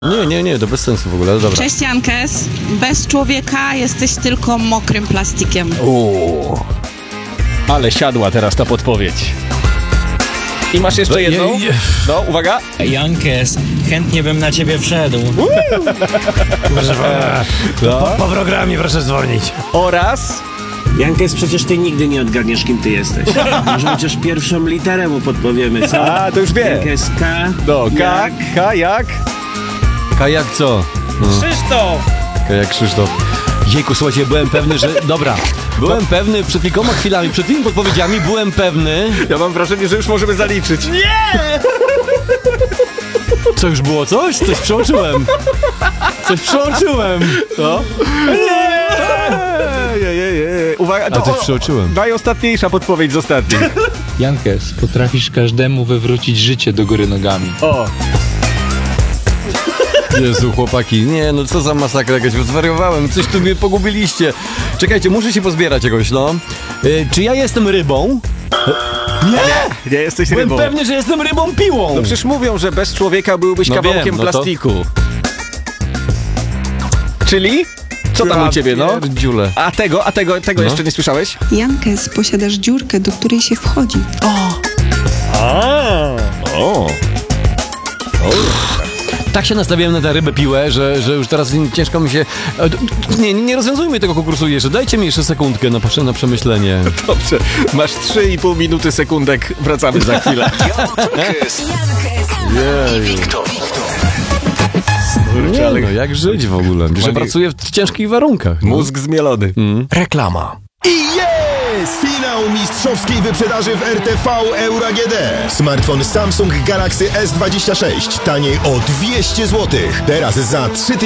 Nie, to bez sensu w ogóle, dobra. Cześć Jankes, bez człowieka jesteś tylko mokrym plastikiem. Ale siadła teraz ta podpowiedź. I masz jeszcze jedną? No, uwaga. Jankes, chętnie bym na ciebie wszedł. Proszę pana, po programie proszę dzwonić. Oraz... Jankes, przecież ty nigdy nie odgadniesz, kim ty jesteś. Może chociaż pierwszą literę mu podpowiemy, co? A, to już wie. Jankes, K. No, K jak? Kajak co? Krzysztof! Kajak Krzysztof. Jejku, słuchajcie, byłem pewny, że... Dobra. Byłem pewny przed kilkoma chwilami, przed tymi podpowiedziami byłem pewny... Ja mam wrażenie, że już możemy zaliczyć. Nie! Co, już było coś? Coś przeoczyłem. No. Nie! Uwaga, A coś przeoczyłem. Najostatniejsza podpowiedź z ostatniej. Jankes, potrafisz każdemu wywrócić życie do góry nogami. O! Jezu, chłopaki, nie, no co za masakra jakaś, zwariowałem, coś tu mnie pogubiliście. Czekajcie, muszę się pozbierać jakoś, no. Czy ja jestem rybą? Nie jesteś Byłem rybą. pewny, że jestem rybą piłą. No przecież mówią, że bez człowieka byłbyś kawałkiem wiem, no to- plastiku. Czyli? Co tam u ciebie, no? Pierdziule. A tego jeszcze nie słyszałeś? Jankes, posiadasz dziurkę, do której się wchodzi. Tak się nastawiłem na tę rybę piłę, że już teraz ciężko mi się... Nie rozwiązujmy tego konkursu jeszcze, dajcie mi jeszcze sekundkę na przemyślenie. Dobrze, masz 3,5 minuty sekundek, wracamy za chwilę. Nie, no jak żyć w ogóle, że pracuję w ciężkich warunkach. Mózg zmielony. Reklama. I jest! Finał mistrzowskiej wyprzedaży w RTV Euro AGD. Smartfon Samsung Galaxy S26 taniej o 200 zł. Teraz za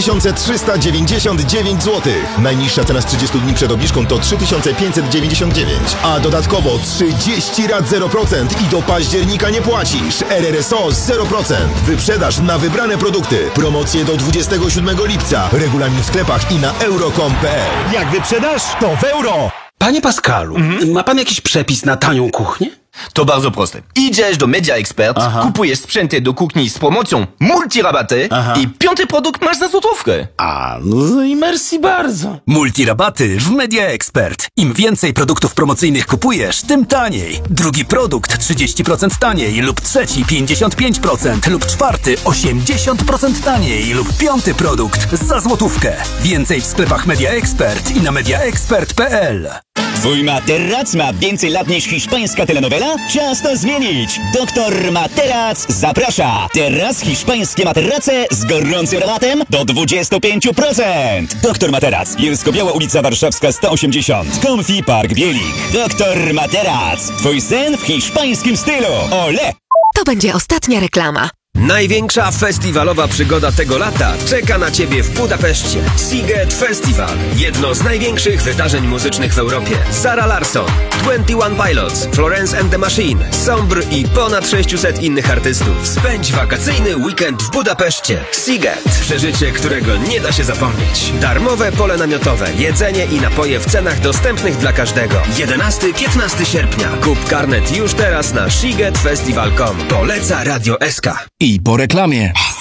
3399 zł. Najniższa cena z 30 dni przed obniżką to 3599. A dodatkowo 30 rat 0% i do października nie płacisz. RRSO 0%. Wyprzedaż na wybrane produkty. Promocje do 27 lipca. Regulamin w sklepach i na euro.com.pl. Jak wyprzedasz, to w euro. Panie Pascalu, ma pan jakiś przepis na tanią kuchnię? To bardzo proste. Idziesz do Media Expert, kupujesz sprzęty do kuchni z promocją multirabaty i 5. produkt masz za złotówkę. A, no i merci bardzo. Multirabaty w Media Expert. Im więcej produktów promocyjnych kupujesz, tym taniej. Drugi produkt 30% taniej lub trzeci 55% lub czwarty 80% taniej lub 5. produkt za złotówkę. Więcej w sklepach Media Expert i na mediaexpert.pl. Twój materac ma więcej lat niż hiszpańska telenowela? Czas to zmienić! Doktor Materac zaprasza! Teraz hiszpańskie materace z gorącym rabatem do 25%! Doktor Materac, Bielsko-Biała ulica Warszawska 180, Comfy Park Bielik. Doktor Materac, twój sen w hiszpańskim stylu! Ole! To będzie ostatnia reklama. Największa festiwalowa przygoda tego lata czeka na Ciebie w Budapeszcie. Sziget Festival. Jedno z największych wydarzeń muzycznych w Europie. Zara Larsson, 21 Pilots, Florence and the Machine, Sombr i ponad 600 innych artystów. Spędź wakacyjny weekend w Budapeszcie. Sziget. Przeżycie, którego nie da się zapomnieć. Darmowe pole namiotowe, jedzenie i napoje w cenach dostępnych dla każdego. 11-15 sierpnia. Kup karnet już teraz na szigetfestival.com. Poleca Radio SK. I po reklamie.